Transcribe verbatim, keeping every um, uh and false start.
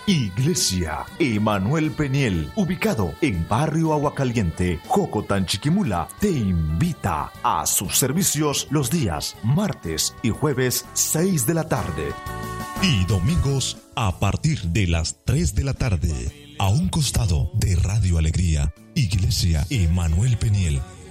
Iglesia Emanuel Peniel, ubicado en Barrio Aguacaliente, Jocotán, Chiquimula, te invita a sus servicios los días martes y jueves seis de la tarde. Y domingos a partir de las tres de la tarde, a un costado de Radio Alegría, Iglesia Emanuel Peniel.